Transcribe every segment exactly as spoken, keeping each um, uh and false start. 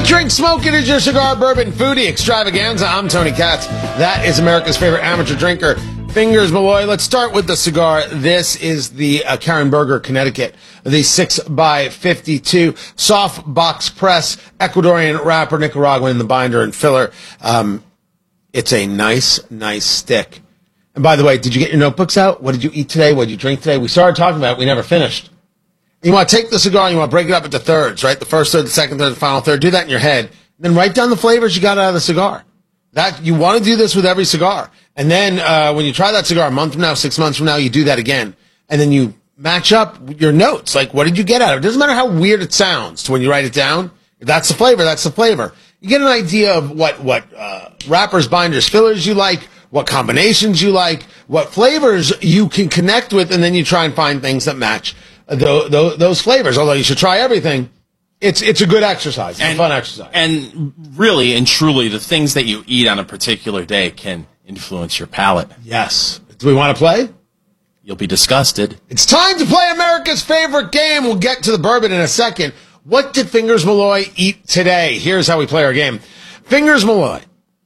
Drink Smoke It is your cigar bourbon foodie extravaganza. I'm Tony Katz. That is America's favorite amateur drinker, Fingers Malloy. Let's start with the cigar. This is the uh, Karen Berger, Connecticut, the six by fifty-two soft box press, Ecuadorian wrapper, Nicaraguan in the binder and filler. Um, it's a nice, nice stick. And by the way, did you get your notebooks out? What did you eat today? What did you drink today? We started talking about it. We never finished. You want to take the cigar and you want to break it up into thirds, right? The first third, the second third, the final third. Do that in your head. Then write down the flavors you got out of the cigar. That you want to do this with every cigar. And then uh, when you try that cigar a month from now, six months from now, you do that again. And then you match up your notes. Like, what did you get out of it? It doesn't matter how weird it sounds to when you write it down. If that's the flavor, that's the flavor. You get an idea of what, what uh, wrappers, binders, fillers you like, what combinations you like, what flavors you can connect with, and then you try and find things that match Those, those, those flavors. Although you should try everything, it's it's a good exercise. It's and, a fun exercise. And really and truly, the things that you eat on a particular day can influence your palate. Yes. Do we want to play? You'll be disgusted. It's time to play America's favorite game. We'll get to the bourbon in a second. What did Fingers Malloy eat today? Here's how we play our game. Fingers Malloy.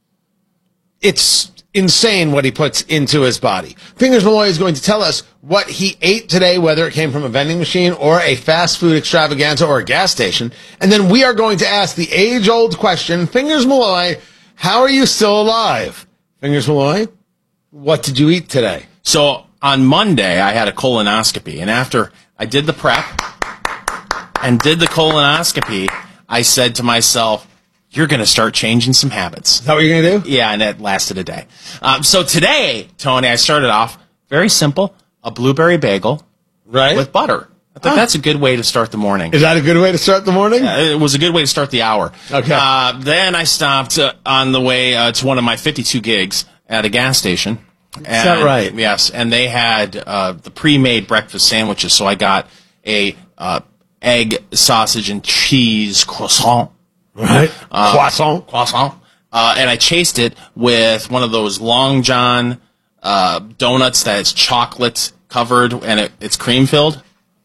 It's insane what he puts into his body. Fingers Malloy is going to tell us what he ate today, whether it came from a vending machine or a fast food extravaganza or a gas station. And then we are going to ask the age-old question, Fingers Malloy, how are you still alive? Fingers Malloy, what did you eat today? So on Monday, I had a colonoscopy. And after I did the prep and did the colonoscopy, I said to myself, you're going to start changing some habits. Is that what you're going to do? Yeah, and it lasted a day. Um, so today, Tony, I started off very simple, a blueberry bagel right with butter. I thought huh. that's a good way to start the morning. Is that a good way to start the morning? Uh, it was a good way to start the hour. Okay. Uh, then I stopped uh, on the way uh, to one of my fifty-two gigs at a gas station. Is that right? Yes, and they had uh, the pre-made breakfast sandwiches, so I got a uh, egg, sausage, and cheese croissant. Right. Uh, croissant. Croissant. Uh, and I chased it with one of those Long John uh, donuts that's chocolate covered and it, it's cream filled.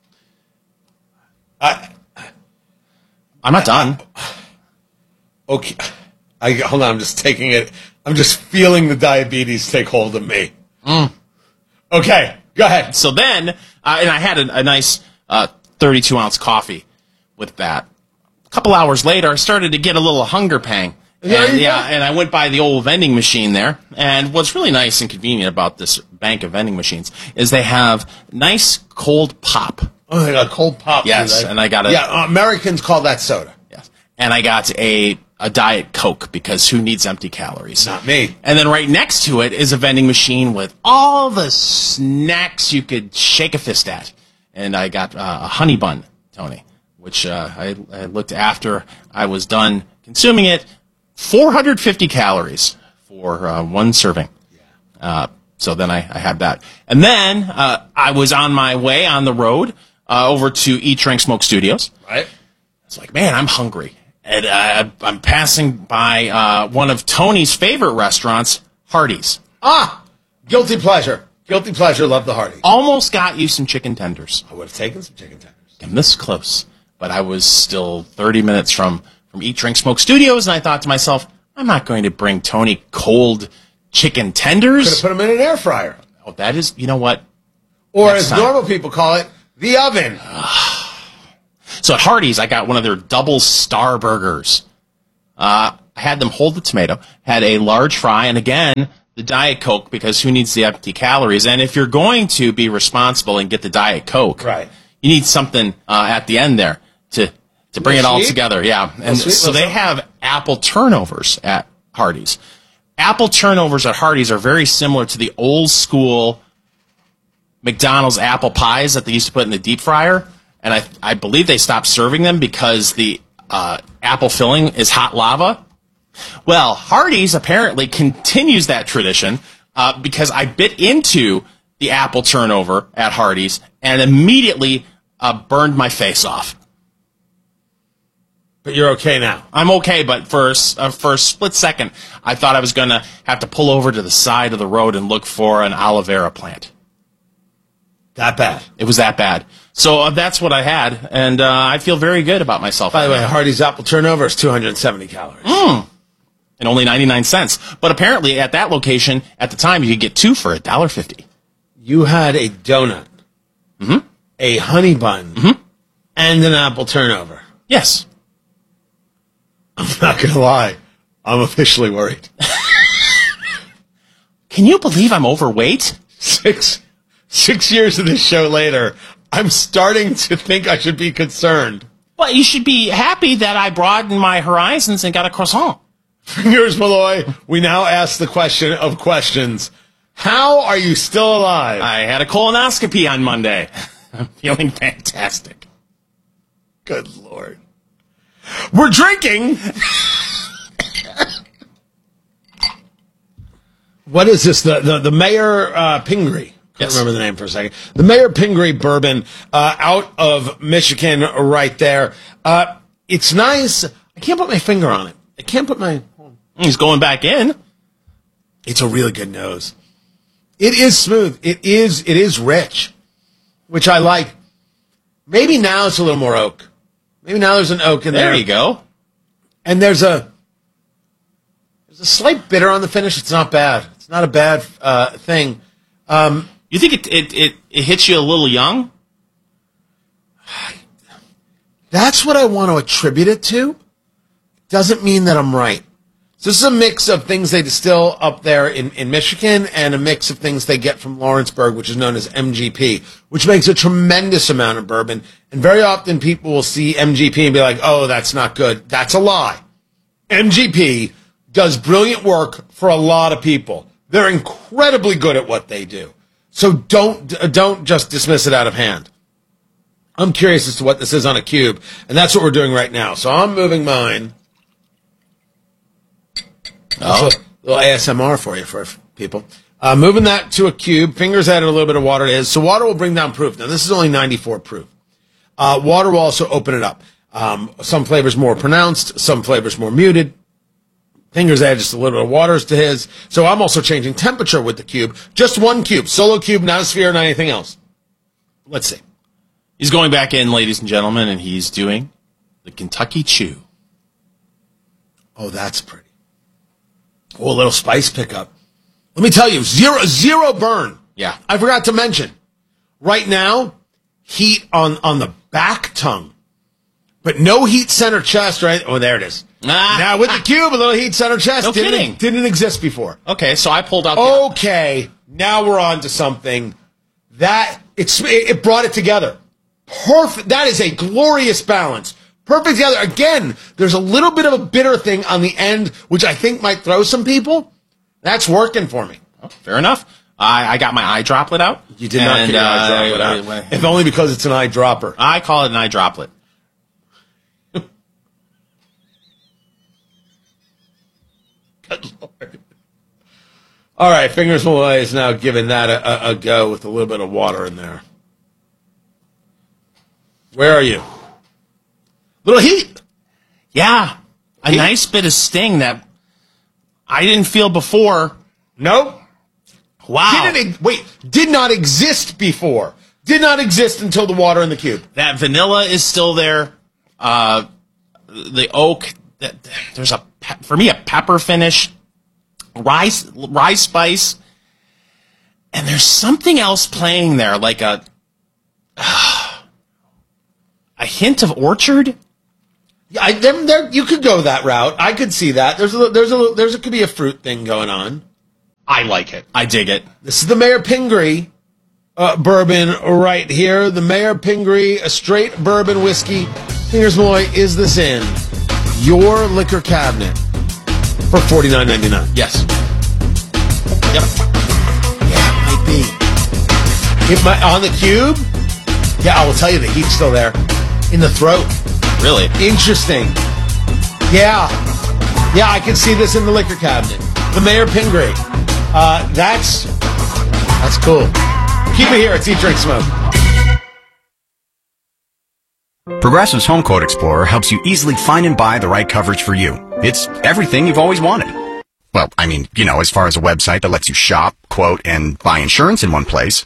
I, I'm not done. Okay. I, hold on. I'm just taking it. I'm just feeling the diabetes take hold of me. Mm. Okay. Go ahead. So then, uh, and I had a, a nice uh, thirty-two ounce coffee with that. A couple hours later, I started to get a little hunger pang. And, yeah, and I went by the old vending machine there. And what's really nice and convenient about this bank of vending machines is they have nice cold pop. Oh, they got cold pop. Yes, and I got a... Yeah, Americans call that soda. Yes. And I got a, a Diet Coke because who needs empty calories? Not me. And then right next to it is a vending machine with all the snacks you could shake a fist at. And I got uh, a honey bun, Tony. Which uh, I, I looked after I was done consuming it, four hundred fifty calories for uh, one serving. Yeah. Uh, so then I, I had that. And then uh, I was on my way on the road uh, over to Eat, Drink, Smoke Studios. Right. It's like, man, I'm hungry. And uh, I'm passing by uh, one of Tony's favorite restaurants, Hardee's. Ah, guilty pleasure. Guilty pleasure, love the Hardee's. Almost got you some chicken tenders. I would have taken some chicken tenders. I'm this close. But I was still thirty minutes from, from Eat, Drink, Smoke Studios, and I thought to myself, I'm not going to bring Tony cold chicken tenders. Could have put them in an air fryer. Oh, that is, you know what? Or Next as time. normal people call it, the oven. So at Hardee's, I got one of their double star burgers. Uh, I had them hold the tomato, had a large fry, and again, the Diet Coke, because who needs the empty calories? And if you're going to be responsible and get the Diet Coke, right. you need something uh, at the end there to to bring it all sweet? together. Yeah. And sweet, so they something? have apple turnovers at Hardee's. Apple turnovers at Hardee's are very similar to the old school McDonald's apple pies that they used to put in the deep fryer. And I I believe they stopped serving them because the uh, apple filling is hot lava. Well, Hardee's apparently continues that tradition uh, because I bit into the apple turnover at Hardee's and immediately uh, burned my face off. But you're okay now. I'm okay, but for a, uh, for a split second, I thought I was going to have to pull over to the side of the road and look for an aloe vera plant. That bad. It was that bad. So uh, that's what I had, and uh, I feel very good about myself. By the right way, now. Hardee's apple turnover is two hundred seventy calories. Mm. And only ninety-nine cents. But apparently at that location, at the time, you could get two for one dollar fifty. You had a donut, mm-hmm. a honey bun, mm-hmm. and an apple turnover. Yes. I'm not going to lie. I'm officially worried. Can you believe I'm overweight? Six, six years of this show later, I'm starting to think I should be concerned. Well, you should be happy that I broadened my horizons and got a croissant. Fingers Malloy, we now ask the question of questions. How are you still alive? I had a colonoscopy on Monday. I'm feeling fantastic. Good Lord. We're drinking. What is this? The the, the Mayor uh, Pingree. Can't Yes. remember the name for a second. The Mayor Pingree bourbon uh, out of Michigan right there. Uh, it's nice. I can't put my finger on it. I can't put my... He's going back in. It's a really good nose. It is smooth. It is it is rich, which I like. Maybe now it's a little more oak. Maybe now there's an oak in there. There you go. And there's a there's a slight bitter on the finish. It's not bad. It's not a bad uh, thing. Um, You think it, it, it, it hits you a little young? that's what I want to attribute it to. Doesn't mean that I'm right. So this is a mix of things they distill up there in, in Michigan and a mix of things they get from Lawrenceburg, which is known as M G P, which makes a tremendous amount of bourbon. And very often people will see M G P and be like, oh, that's not good. That's a lie. M G P does brilliant work for a lot of people. They're incredibly good at what they do. So don't don't just dismiss it out of hand. I'm curious as to what this is on a cube, and that's what we're doing right now. So I'm moving mine. Oh. A little A S M R for you, for people. Uh, moving that to a cube. Fingers added a little bit of water to his. So water will bring down proof. Now, this is only ninety-four proof. Uh, water will also open it up. Um, some flavors more pronounced, some flavors more muted. Fingers add just a little bit of waters to his. So I'm also changing temperature with the cube. Just one cube. Solo cube, not a sphere, not anything else. Let's see. He's going back in, ladies and gentlemen, and he's doing the Kentucky Chew. Oh, that's pretty. Oh, a little spice pickup. Let me tell you, zero zero burn. Yeah. I forgot to mention. Right now, heat on, on the back tongue. But no heat center chest, right? Oh, there it is. Ah. Now with the cube, a little heat center chest. No didn't, kidding. Didn't exist before. Okay, so I pulled out the... Okay, now we're on to something. That, it's, it brought it together. Perfect. That is a glorious balance. Perfect together. Again, there's a little bit of a bitter thing on the end, which I think might throw some people. That's working for me. Oh, fair enough. I, I got my eye droplet out. You did not and, get your eye uh, droplet out. uh, If only because it's an eye dropper. I call it an eye droplet. Good Lord. All right, Fingers Malloy is now giving that a, a, a go with a little bit of water in there. Where are you? Little heat. Yeah. A Heat. nice bit of sting that I didn't feel before. Nope. Wow. Didn't, wait, did not exist before. Did not exist until the water in the cube. That vanilla is still there. Uh, the oak, that, there's a, pe- for me, a pepper finish, rye, rye spice, and there's something else playing there, like a, uh, a hint of orchard. Yeah, I, there, there, you could go that route. I could see that. There's a, there's a, there's a, could be a fruit thing going on. I like it. I dig it. This is the Mayor Pingree uh, bourbon right here. The Mayor Pingree, a straight bourbon whiskey. Fingers Malloy, is this in your liquor cabinet for forty-nine ninety-nine? Yes. Yep. Yeah, it might be. It might, on the cube? Yeah, I will tell you, the heat's still there. In the throat. Really? Interesting. Yeah. Yeah, I can see this in the liquor cabinet. The Mayor Pingree. Uh, that's, that's cool. Keep it here. It's Eat, Drink, Smoke. Progressive's Home Quote Explorer helps you easily find and buy the right coverage for you. It's everything you've always wanted. Well, I mean, you know, as far as a website that lets you shop, quote, and buy insurance in one place.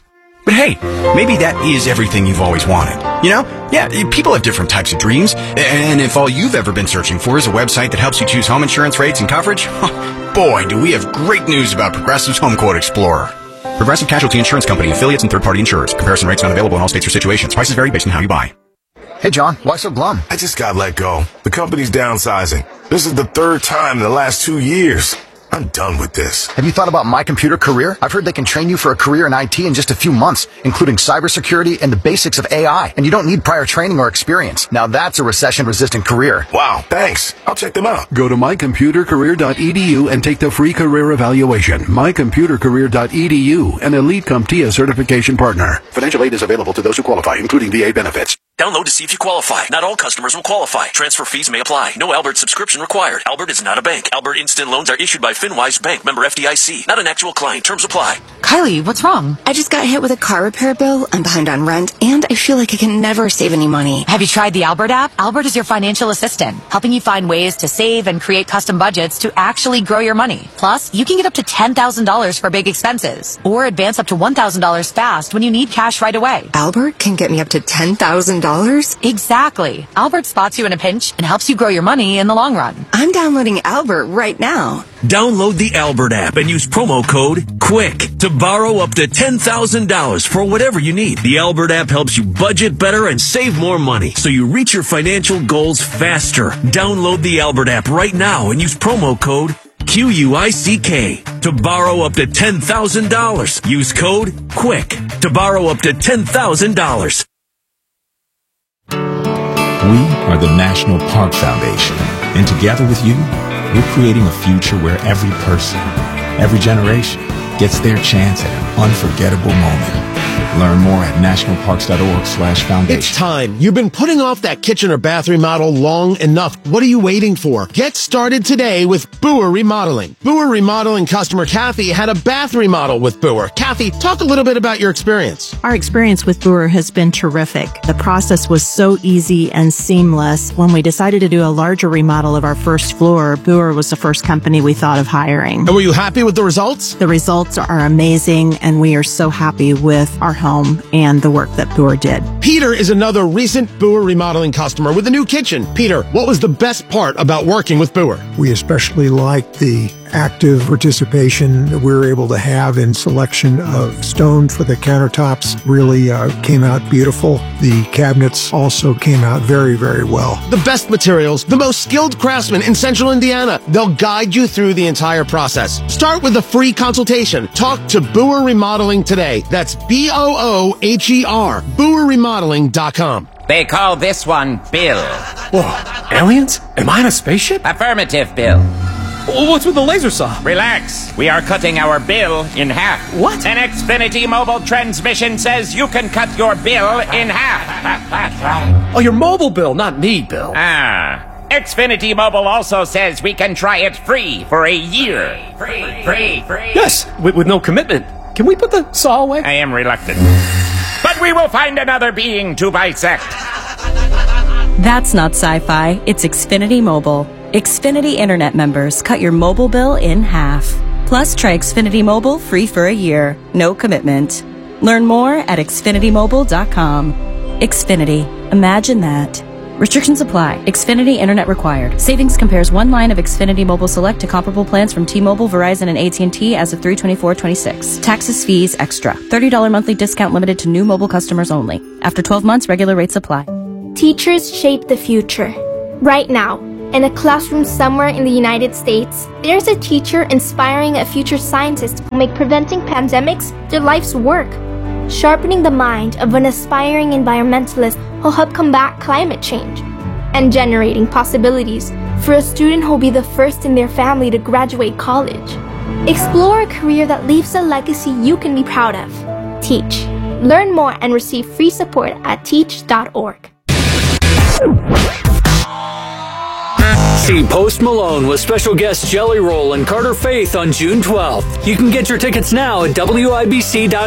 But hey, maybe that is everything you've always wanted. You know? Yeah, people have different types of dreams. And if all you've ever been searching for is a website that helps you choose home insurance rates and coverage, boy, do we have great news about Progressive's Home Quote Explorer. Progressive Casualty Insurance Company, affiliates, and third-party insurers. Comparison rates not available in all states or situations. Prices vary based on how you buy. Hey, John, why so glum? I just got let go. The company's downsizing. This is the third time in the last two years. I'm done with this. Have you thought about My Computer Career? I've heard they can train you for a career in I T in just a few months, including cybersecurity and the basics of A I. And you don't need prior training or experience. Now that's a recession-resistant career. Wow, thanks. I'll check them out. Go to my computer career dot e d u and take the free career evaluation. my computer career dot e d u, an Elite CompTIA certification partner. Financial aid is available to those who qualify, including V A benefits. Download to see if you qualify. Not all customers will qualify. Transfer fees may apply. No Albert subscription required. Albert is not a bank. Albert Instant Loans are issued by FinWise Bank, member F D I C. Not an actual client. Terms apply. Kylie, what's wrong? I just got hit with a car repair bill. I'm behind on rent, and I feel like I can never save any money. Have you tried the Albert app? Albert is your financial assistant, helping you find ways to save and create custom budgets to actually grow your money. Plus, you can get up to ten thousand dollars for big expenses, or advance up to one thousand dollars fast when you need cash right away. Albert can get me up to ten thousand dollars? Exactly. Albert spots you in a pinch and helps you grow your money in the long run. I'm downloading Albert right now. Download the Albert app and use promo code QUICK to borrow up to ten thousand dollars for whatever you need. The Albert app helps you budget better and save more money so you reach your financial goals faster. Download the Albert app right now and use promo code Q U I C K to borrow up to ten thousand dollars. Use code QUICK to borrow up to ten thousand dollars. We are the National Park Foundation, and together with you, we're creating a future where every person, every generation, gets their chance at an unforgettable moment. Learn more at national parks dot org slash foundation. It's time. You've been putting off that kitchen or bath remodel long enough. What are you waiting for? Get started today with Boer Remodeling. Boer Remodeling customer Kathy had a bath remodel with Boer. Kathy, talk a little bit about your experience. Our experience with Boer has been terrific. The process was so easy and seamless. When we decided to do a larger remodel of our first floor, Boer was the first company we thought of hiring. And were you happy with the results? The results are amazing, and we are so happy with our home and the work that Boer did. Peter is another recent Boer Remodeling customer with a new kitchen. Peter, what was the best part about working with Boer? We especially liked the active participation that we were able to have in selection of stone for the countertops. Really uh, came out beautiful. The cabinets also came out very, very well. The best materials, the most skilled craftsmen in Central Indiana. They'll guide you through the entire process. Start with a free consultation. Talk to Boer Remodeling today. That's B O O H E R, boer remodeling dot com. They call this one Bill. Whoa, aliens? Am I in a spaceship? Affirmative, Bill. What's with the laser saw? Relax. We are cutting our bill in half. What? An Xfinity mobile transmission says you can cut your bill in half. Oh, your mobile bill, not me, Bill. Ah. Xfinity Mobile also says we can try it free for a year. Free, free, free. Yes, with, with no commitment. Can we put the saw away? I am reluctant. But we will find another being to bisect. That's not sci-fi. It's Xfinity Mobile. Xfinity Internet members cut your mobile bill in half. Plus, try Xfinity Mobile free for a year. No commitment. Learn more at xfinity mobile dot com. Xfinity. Imagine that. Restrictions apply. Xfinity Internet required. Savings compares one line of Xfinity Mobile Select to comparable plans from T-Mobile, Verizon, and A T and T as of three twenty-four twenty-six. Taxes, fees, extra. thirty dollars monthly discount limited to new mobile customers only. After twelve months, regular rates apply. Teachers shape the future. Right now, in a classroom somewhere in the United States, there's a teacher inspiring a future scientist who make preventing pandemics their life's work. Sharpening the mind of an aspiring environmentalist who'll help combat climate change, and generating possibilities for a student who'll be the first in their family to graduate college. Explore a career that leaves a legacy you can be proud of. Teach. Learn more and receive free support at teach dot org. See Post Malone with special guests Jelly Roll and Carter Faith on June twelfth. You can get your tickets now at W I B C dot